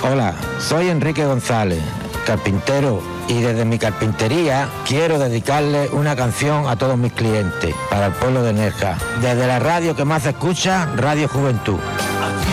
Hola, soy Enrique González, carpintero, y desde mi carpintería quiero dedicarle una canción a todos mis clientes, para el pueblo de Nerja. Desde la radio que más se escucha, Radio Juventud.